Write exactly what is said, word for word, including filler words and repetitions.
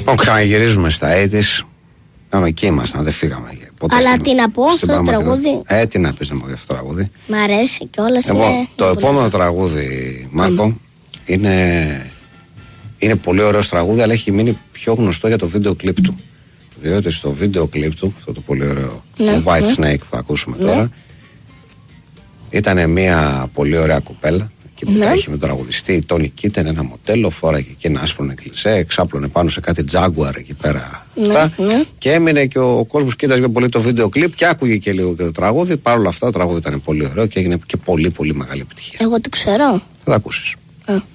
Λοιπόν, ξαναγυρίζουμε στα ογδόντα. Πάνω εκεί ήμασταν, δεν φύγαμε. Ποτέ. Αλλά τι να πω αυτό το τραγούδι. Ε, τι να πεις να πω για αυτό το τραγούδι. Μ' αρέσει κιόλας. Λοιπόν, είναι το πολύ επόμενο τραγούδι, Μάρκο, mm. είναι, είναι πολύ ωραίο τραγούδι, αλλά έχει μείνει πιο γνωστό για το βίντεο κλιπ του. Διότι στο βίντεο κλιπ του, αυτό το πολύ ωραίο ναι, το White ναι. Snake που ακούσουμε ναι. τώρα, ήταν μια πολύ ωραία κουπέλα. Και που ναι. είχε με τον τραγουδιστή η Τόνι Κίτεν, ένα μοντέλο, φόραγε και ένα άσπρο νεκλισέ, εξάπλωνε πάνω σε κάτι Jaguar εκεί πέρα. Ναι, αυτά. Ναι. Και έμεινε και ο κόσμος κοίταζε πολύ το βίντεο κλιπ και άκουγε και λίγο και το τραγούδι. Παρ' όλα αυτά το τραγούδι ήταν πολύ ωραίο και έγινε και πολύ πολύ μεγάλη επιτυχία. Εγώ το ξέρω. Θα το ακούσεις. Α.